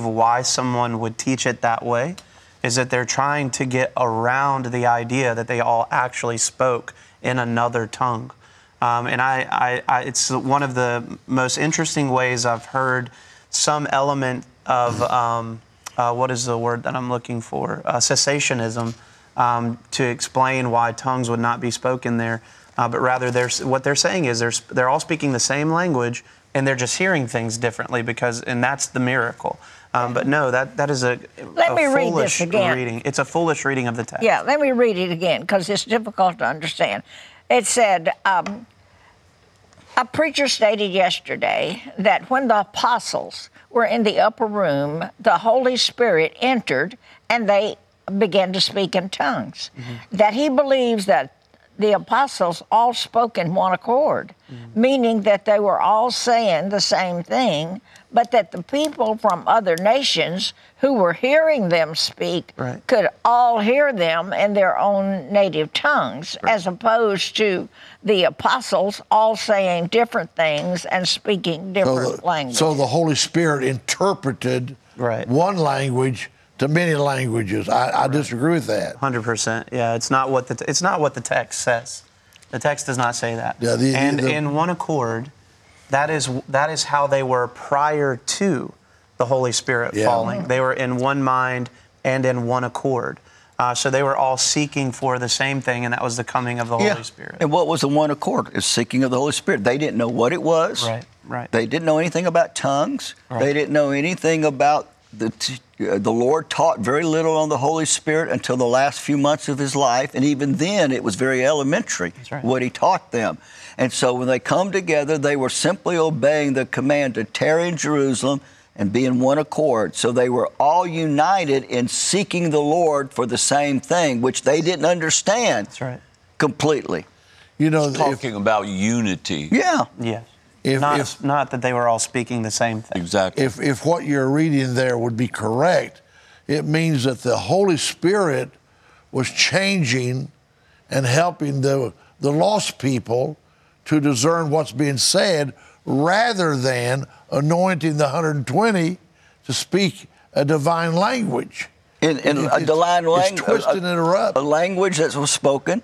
why someone would teach it that way is that they're trying to get around the idea that they all actually spoke in another tongue. And it's one of the most interesting ways I've heard some element of, what is the word that I'm looking for? Cessationism, to explain why tongues would not be spoken there. But rather, what they're saying is they're all speaking the same language, and they're just hearing things differently and that's the miracle. But no, that is a foolish reading. It's a foolish reading of the text. Yeah, let me read it again because it's difficult to understand. It said, a preacher stated yesterday that when the apostles were in the upper room, the Holy Spirit entered and they began to speak in tongues. Mm-hmm. That he believes that the apostles all spoke in one accord, meaning that they were all saying the same thing, but that the people from other nations who were hearing them speak could all hear them in their own native tongues, as opposed to the apostles all saying different things and speaking different languages. So the Holy Spirit interpreted one language to many languages. I disagree with that. 100%. Yeah, it's not what the text says. The text does not say that. Yeah, in one accord, that is how they were prior to the Holy Spirit falling. They were in one mind and in one accord. So they were all seeking for the same thing, and that was the coming of the Holy Spirit. And what was the one accord? It's seeking of the Holy Spirit. They didn't know what it was. Right. They didn't know anything about tongues. They didn't know anything about the Lord taught very little on the Holy Spirit until the last few months of his life, and even then it was very elementary what he taught them. And so when they come together, they were simply obeying the command to tarry in Jerusalem and be in one accord. So they were all united in seeking the Lord for the same thing, which they didn't understand completely. You know, talking about unity. Yeah. Yes. Not that they were all speaking the same thing. Exactly. If what you're reading there would be correct, it means that the Holy Spirit was changing and helping the lost people to discern what's being said, rather than anointing the 120 to speak a divine language. In a divine language, twist and interrupt. A language that was spoken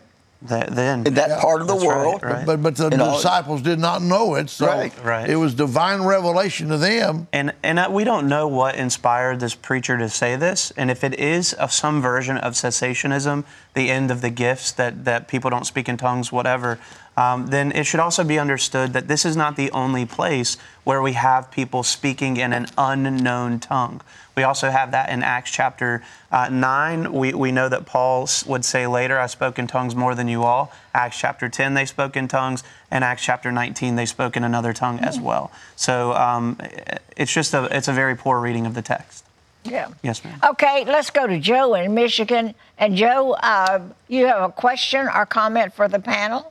in that part of the world. But the disciples did not know it, so it was divine revelation to them. And we don't know what inspired this preacher to say this, and if it is some version of cessationism, the end of the gifts, that people don't speak in tongues, whatever, then it should also be understood that this is not the only place where we have people speaking in an unknown tongue. We also have that in Acts chapter 9. We know that Paul would say later, I spoke in tongues more than you all. Acts chapter 10, they spoke in tongues. And Acts chapter 19, they spoke in another tongue as well. So it's a very poor reading of the text. Yeah. Yes, ma'am. Okay, let's go to Joe in Michigan. And Joe, you have a question or comment for the panel?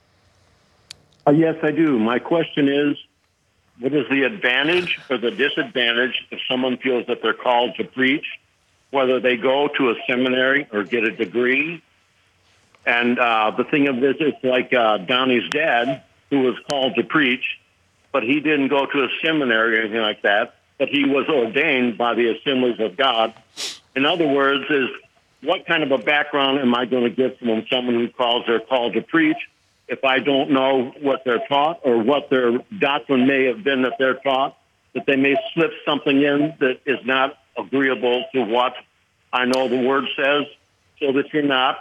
Yes, I do. My question is, what is the advantage or the disadvantage if someone feels that they're called to preach, whether they go to a seminary or get a degree? And the thing of this is like Donnie's dad, who was called to preach, but he didn't go to a seminary or anything like that, but he was ordained by the Assemblies of God. In other words, is what kind of a background am I going to get from someone who they're called to preach if I don't know what they're taught or what their doctrine may have been that they're taught, that they may slip something in that is not agreeable to what I know the Word says, so that you're not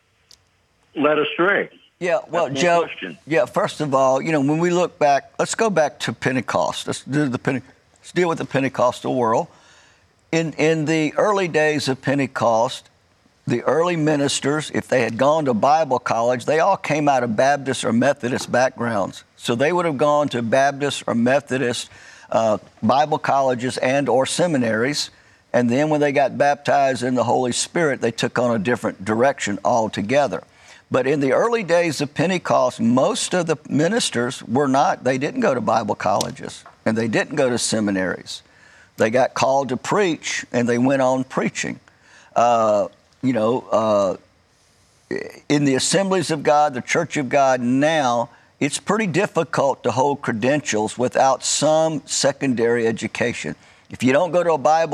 led astray? Yeah, well, Joe, first of all, when we look back, let's go back to Pentecost. Let's deal with the Pentecostal world. In the early days of Pentecost, the early ministers, if they had gone to Bible college, they all came out of Baptist or Methodist backgrounds. So they would have gone to Baptist or Methodist Bible colleges and or seminaries. And then when they got baptized in the Holy Spirit, they took on a different direction altogether. But in the early days of Pentecost, most of the ministers they didn't go to Bible colleges and they didn't go to seminaries. They got called to preach and they went on preaching. In the Assemblies of God, the Church of God now, it's pretty difficult to hold credentials without some secondary education. If you don't go to a Bible